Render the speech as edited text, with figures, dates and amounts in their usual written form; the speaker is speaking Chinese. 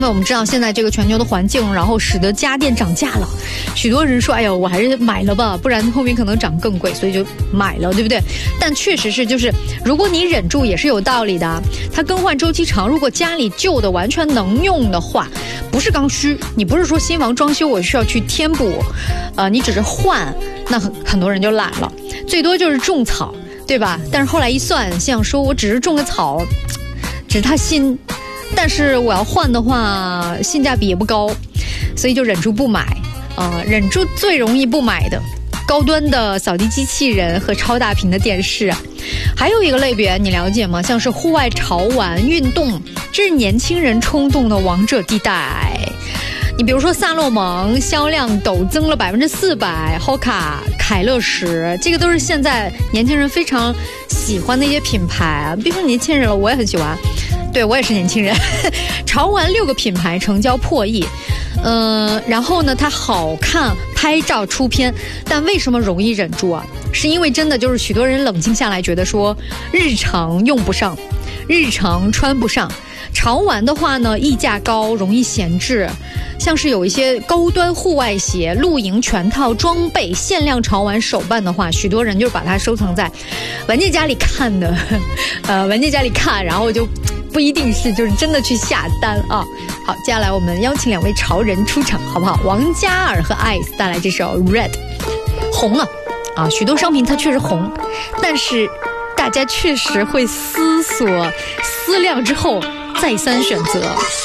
那我们知道现在这个全球的环境，然后使得家电涨价了，许多人说，哎呦，我还是买了吧，不然后面可能涨更贵，所以就买了，对不对？但确实是，就是如果你忍住也是有道理的。它更换周期长，如果家里旧的完全能用的话，不是刚需，你不是说新房装修我需要去添补，你只是换，那很多人就懒了，最多就是种草，对吧？但是后来一算，想说我只是种个草，只是它新。但是我要换的话，性价比也不高，所以就忍住不买。忍住最容易不买的，高端的扫地机器人和超大屏的电视。还有一个类别你了解吗？像是户外潮玩运动，这是年轻人冲动的王者地带。你比如说萨洛蒙销量陡增了400%，Hoka、凯乐石，这个都是现在年轻人非常喜欢的一些品牌。别说年轻人了，我也很喜欢。对，我也是年轻人。潮玩6个品牌成交破亿，然后呢，它好看，拍照出片，但为什么容易忍住啊？是因为真的就是许多人冷静下来，觉得说日常用不上，日常穿不上。潮玩的话呢，溢价高，容易闲置。像是有一些高端户外鞋、露营全套装备、限量潮玩手办的话，许多人就是把它收藏在玩家家里看的，玩家家里看，然后就不一定是就是真的去下单啊。好，接下来我们邀请2位潮人出场，好不好？王嘉尔和 Ice 带来这首 Red， 红了啊，许多商品它确实红，但是大家确实会思索、思量之后再三选择。